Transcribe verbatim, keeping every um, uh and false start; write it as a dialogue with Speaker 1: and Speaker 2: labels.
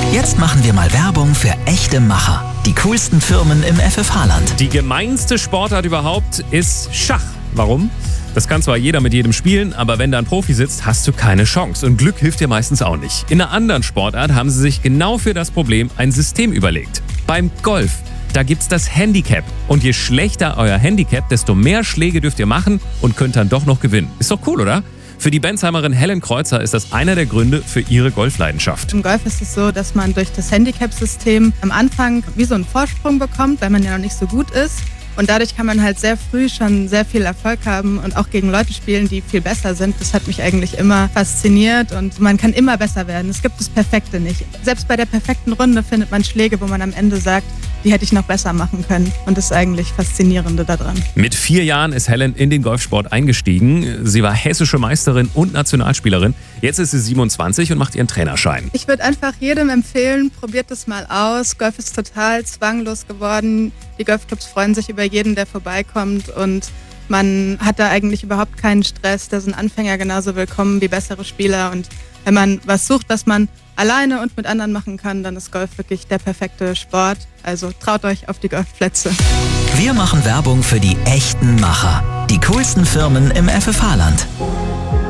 Speaker 1: Jetzt machen wir mal Werbung für echte Macher. Die coolsten Firmen im F F H-Land.
Speaker 2: Die gemeinste Sportart überhaupt ist Schach. Warum? Das kann zwar jeder mit jedem spielen, aber wenn da ein Profi sitzt, hast du keine Chance. Und Glück hilft dir meistens auch nicht. In einer anderen Sportart haben sie sich genau für das Problem ein System überlegt. Beim Golf. Da gibt's das Handicap. Und je schlechter euer Handicap, desto mehr Schläge dürft ihr machen und könnt dann doch noch gewinnen. Ist doch cool, oder? Für die Bensheimerin Helen Kreuzer ist das einer der Gründe für ihre Golfleidenschaft.
Speaker 3: Im Golf ist es so, dass man durch das Handicap-System am Anfang wie so einen Vorsprung bekommt, weil man ja noch nicht so gut ist. Und dadurch kann man halt sehr früh schon sehr viel Erfolg haben und auch gegen Leute spielen, die viel besser sind. Das hat mich eigentlich immer fasziniert und man kann immer besser werden. Es gibt das Perfekte nicht. Selbst bei der perfekten Runde findet man Schläge, wo man am Ende sagt, die hätte ich noch besser machen können. Und das ist eigentlich Faszinierende daran.
Speaker 2: Mit vier Jahren ist Helen in den Golfsport eingestiegen. Sie war hessische Meisterin und Nationalspielerin. Jetzt ist sie siebenundzwanzig und macht ihren Trainerschein.
Speaker 3: Ich würde einfach jedem empfehlen, probiert es mal aus. Golf ist total zwanglos geworden. Die Golfclubs freuen sich über jeden, der vorbeikommt und man hat da eigentlich überhaupt keinen Stress. Da sind Anfänger genauso willkommen wie bessere Spieler und wenn man was sucht, was man alleine und mit anderen machen kann, dann ist Golf wirklich der perfekte Sport. Also traut euch auf die Golfplätze.
Speaker 1: Wir machen Werbung für die echten Macher. Die coolsten Firmen im F F H-Land.